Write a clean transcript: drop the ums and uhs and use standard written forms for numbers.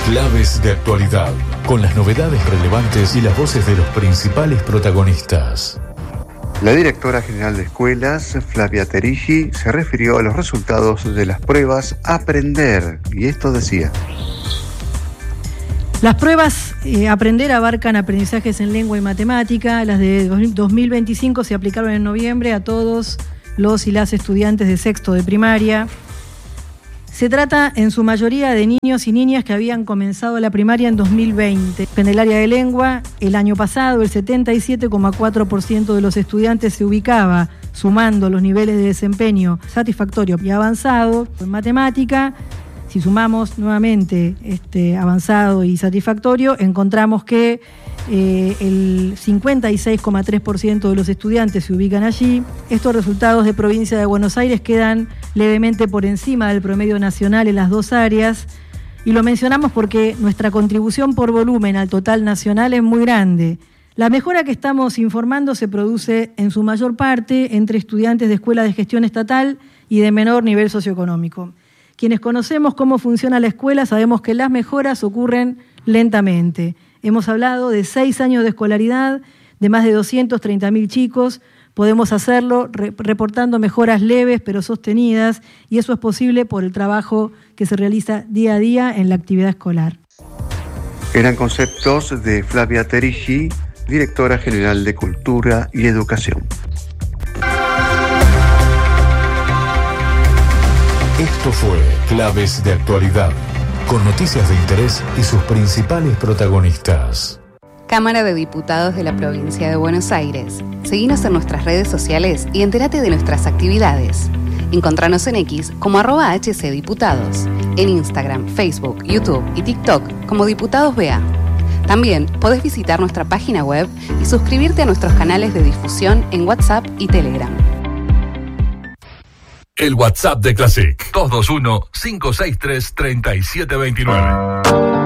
Claves de actualidad, con las novedades relevantes y las voces de los principales protagonistas. La directora general de escuelas, Flavia Terigi, se refirió a los resultados de las pruebas Aprender, y esto decía: las pruebas Aprender abarcan aprendizajes en lengua y matemática. Las de 2025 se aplicaron en noviembre a todos los y las estudiantes de sexto de primaria. Se trata en su mayoría de niños y niñas que habían comenzado la primaria en 2020. En el área de lengua, el año pasado, el 77,4% de los estudiantes se ubicaba, sumando los niveles de desempeño satisfactorio y avanzado. En matemática, si sumamos nuevamente avanzado y satisfactorio, encontramos que el 56,3% de los estudiantes se ubican allí. Estos resultados de provincia de Buenos Aires quedan levemente por encima del promedio nacional en las dos áreas, y lo mencionamos porque nuestra contribución por volumen al total nacional es muy grande. La mejora que estamos informando se produce en su mayor parte entre estudiantes de escuelas de gestión estatal y de menor nivel socioeconómico. Quienes conocemos cómo funciona la escuela sabemos que las mejoras ocurren lentamente. Hemos hablado de 6 años de escolaridad, de más de 230.000 chicos. Podemos hacerlo reportando mejoras leves pero sostenidas, y eso es posible por el trabajo que se realiza día a día en la actividad escolar. Eran conceptos de Flavia Terigi, directora general de Cultura y Educación. Esto fue Claves de Actualidad, con noticias de interés y sus principales protagonistas. Cámara de Diputados de la Provincia de Buenos Aires. Seguinos en nuestras redes sociales y entérate de nuestras actividades. Encontranos en X como @HCDiputados, en Instagram, Facebook, YouTube y TikTok como Diputados BA. También podés visitar nuestra página web y suscribirte a nuestros canales de difusión en WhatsApp y Telegram. El WhatsApp de Classic, 221-563-3729.